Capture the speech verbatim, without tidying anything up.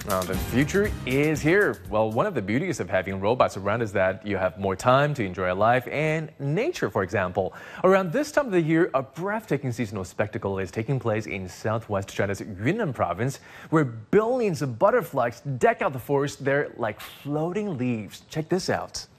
Now, the future is here. Well, one of the beauties of having robots around is that you have more time to enjoy life and nature, for example. Around this time of the year, a breathtaking seasonal spectacle is taking place in southwest China's Yunnan province, where billions of butterflies deck out the forest there like floating leaves. Check this out.